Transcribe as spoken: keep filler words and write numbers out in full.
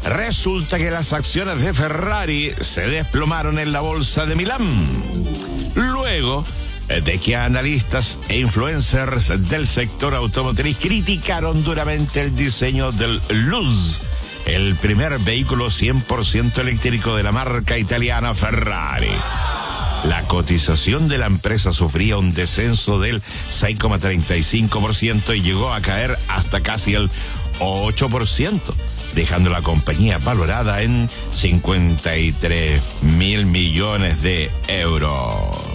Resulta que las acciones de Ferrari se desplomaron en la bolsa de Milán. Luego de que analistas e influencers del sector automotriz criticaron duramente el diseño del Luz, el primer vehículo cien por ciento eléctrico de la marca italiana Ferrari. La cotización de la empresa sufría un descenso del seis coma treinta y cinco por ciento y llegó a caer hasta casi el ocho por ciento, dejando la compañía valorada en cincuenta y tres mil millones de euros.